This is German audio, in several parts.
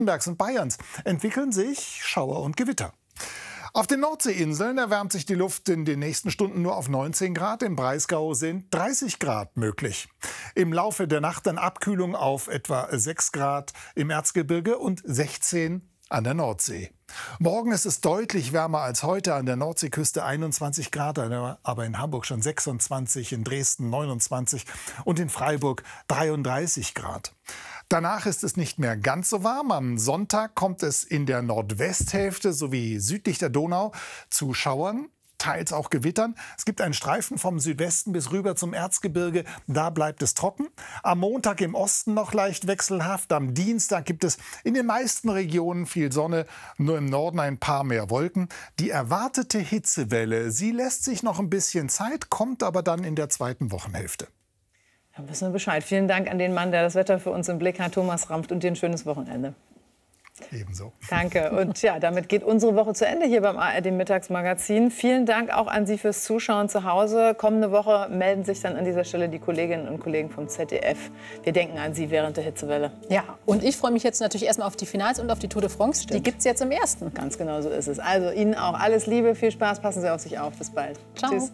Baden-Württembergs und Bayerns entwickeln sich Schauer und Gewitter. Auf den Nordseeinseln erwärmt sich die Luft in den nächsten Stunden nur auf 19 Grad. Im Breisgau sind 30 Grad möglich. Im Laufe der Nacht dann Abkühlung auf etwa 6 Grad im Erzgebirge und 16 an der Nordsee. Morgen ist es deutlich wärmer als heute, an der Nordseeküste 21 Grad, aber in Hamburg schon 26, in Dresden 29 und in Freiburg 33 Grad. Danach ist es nicht mehr ganz so warm. Am Sonntag kommt es in der Nordwesthälfte sowie südlich der Donau zu Schauern, teils auch Gewittern. Es gibt einen Streifen vom Südwesten bis rüber zum Erzgebirge. Da bleibt es trocken. Am Montag im Osten noch leicht wechselhaft. Am Dienstag gibt es in den meisten Regionen viel Sonne, nur im Norden ein paar mehr Wolken. Die erwartete Hitzewelle, sie lässt sich noch ein bisschen Zeit, kommt aber dann in der zweiten Wochenhälfte. Da wissen wir Bescheid. Vielen Dank an den Mann, der das Wetter für uns im Blick hat, Thomas Ramft, und dir ein schönes Wochenende. Ebenso. Danke. Und ja, damit geht unsere Woche zu Ende hier beim ARD Mittagsmagazin. Vielen Dank auch an Sie fürs Zuschauen zu Hause. Kommende Woche melden sich dann an dieser Stelle die Kolleginnen und Kollegen vom ZDF. Wir denken an Sie während der Hitzewelle. Ja, und ich freue mich jetzt natürlich erstmal auf die Finals und auf die Tour de France. Stimmt. Die gibt es jetzt im ersten. Ganz genau so ist es. Also Ihnen auch alles Liebe, viel Spaß, passen Sie auf sich auf. Bis bald. Ciao. Tschüss.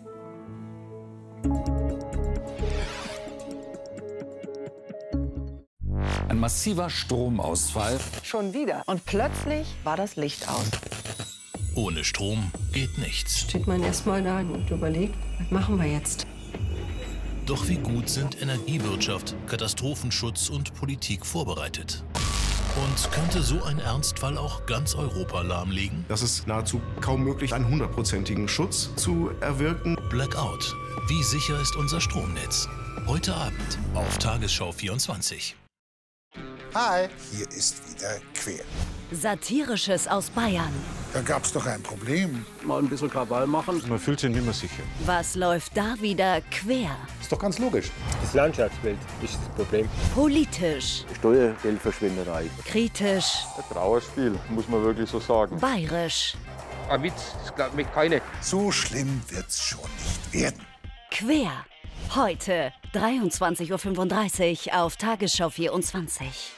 Ein massiver Stromausfall. Schon wieder. Und plötzlich war das Licht aus. Ohne Strom geht nichts. Steht man erstmal da und überlegt, was machen wir jetzt? Doch wie gut sind Energiewirtschaft, Katastrophenschutz und Politik vorbereitet? Und könnte so ein Ernstfall auch ganz Europa lahmlegen? Das ist nahezu kaum möglich, einen 100%igen Schutz zu erwirken. Blackout. Wie sicher ist unser Stromnetz? Heute Abend auf Tagesschau 24. Hi, hier ist wieder Quer. Satirisches aus Bayern. Da gab's doch ein Problem. Mal ein bisschen Krawall machen. Man fühlt sich nicht mehr sicher. Was läuft da wieder quer? Ist doch ganz logisch. Das Landschaftsbild ist das Problem. Politisch. Steuergeldverschwinderei. Kritisch. Ein Trauerspiel, muss man wirklich so sagen. Bayerisch. Ein Witz, das glaubt mich keine. So schlimm wird's schon nicht werden. Quer. Heute 23:35 Uhr auf Tagesschau 24.